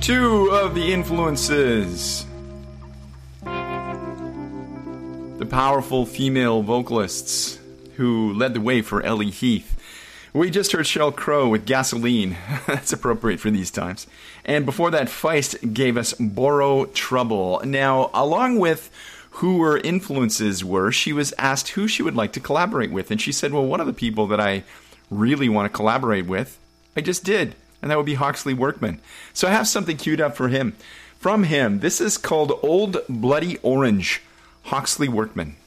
Two of the influences. The powerful female vocalists who led the way for Ellie Heath. We just heard Sheryl Crow with Gasoline. That's appropriate for these times. And before that, Feist gave us Borrow Trouble. Now, along with who her influences were, she was asked who she would like to collaborate with. And she said, well, one of the people that I really want to collaborate with, I just did. And that would be Hawksley Workman. So I have something queued up for him. From him, this is called Old Bloody Orange, Hawksley Workman.